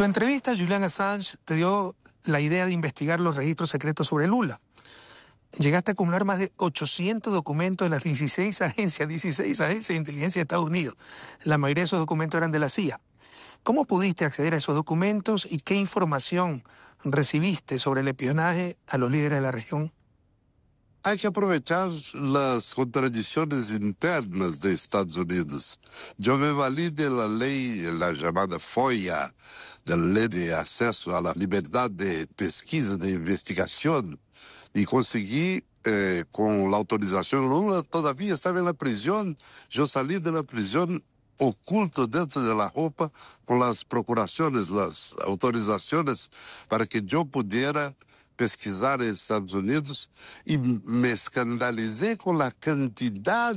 Tu entrevista a Julian Assange te dio la idea de investigar los registros secretos sobre Lula. Llegaste a acumular más de 800 documentos de las 16 agencias de inteligencia de Estados Unidos. La mayoría de esos documentos eran de la CIA. ¿Cómo pudiste acceder a esos documentos y qué información recibiste sobre el espionaje a los líderes de la región? Hay que aprovechar las contradicciones internas de Estados Unidos. Yo me valí de la ley, la llamada FOIA, de la ley de acceso a la libertad de pesquisa, de investigación, y conseguí, con la autorización, Lula todavía estaba en la prisión. Yo salí de la prisión oculto dentro de la ropa con las procuraciones, las autorizaciones para que yo pudiera pesquisar en Estados Unidos, y me escandalicé con la cantidad,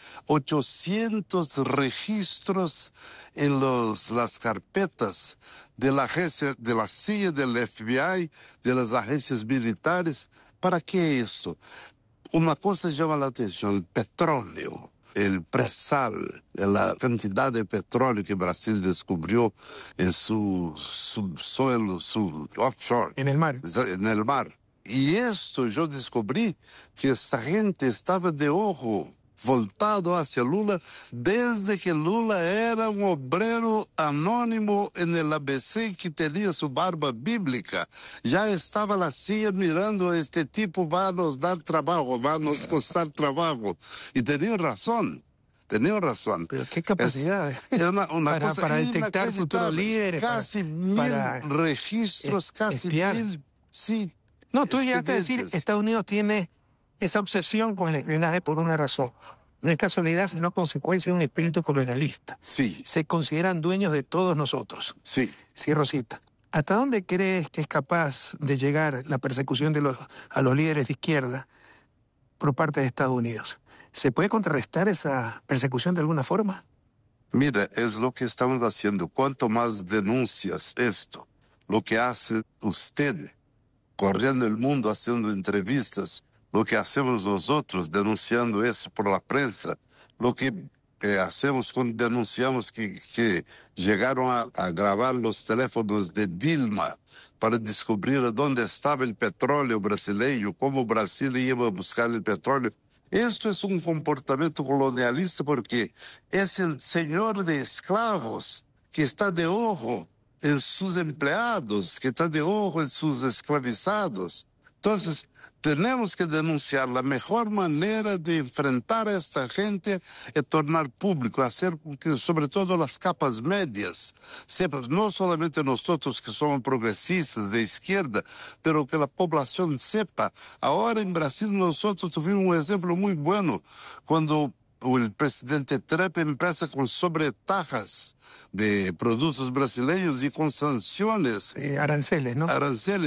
800 registros en las carpetas de la agencia, de la CIA, del FBI, de las agencias militares. ¿Para qué esto? Una cosa llama la atención: el petróleo, el presal, la cantidad de petróleo que Brasil descubrió en su subsuelo, su offshore. En el mar. En el mar. Y esto yo descubrí que esta gente estaba de ojo voltado hacia Lula desde que Lula era un obrero anónimo en el ABC que tenía su barba bíblica. Ya estaba la CIA mirando: este tipo va a nos dar trabajo, va a nos costar trabajo. Y tenía razón. Tenía razón. Pero qué capacidad es una cosa para detectar futuros líderes. Casi para 1000 registros, casi espiar. 1000, sí. No, tú llegaste a decir, Estados Unidos tiene esa obsesión con el espionaje por una razón. No es casualidad, sino consecuencia de un espíritu colonialista. Sí. Se consideran dueños de todos nosotros. Sí. Cierro cita. ¿Hasta dónde crees que es capaz de llegar la persecución a los líderes de izquierda por parte de Estados Unidos? ¿Se puede contrarrestar esa persecución de alguna forma? Mira, es lo que estamos haciendo. Cuanto más denuncias esto, lo que hace usted, corriendo el mundo haciendo entrevistas, lo que hacemos nosotros denunciando eso por la prensa, lo que hacemos cuando denunciamos que llegaron a grabar los teléfonos de Dilma para descubrir dónde estaba el petróleo brasileño, cómo Brasil iba a buscar el petróleo. Esto es un comportamiento colonialista porque es el señor de esclavos que está de ojo en sus empleados, que está de ojo en sus esclavizados. Entonces, tenemos que denunciar. La mejor manera de enfrentar a esta gente es tornar público, hacer que sobre todo las capas medias sepan, no solamente nosotros que somos progresistas de izquierda, pero que la población sepa. Ahora en Brasil nosotros tuvimos un ejemplo muy bueno cuando el presidente Trump empieza con sobretajas de productos brasileños y con sanciones. Aranceles, ¿no? Aranceles.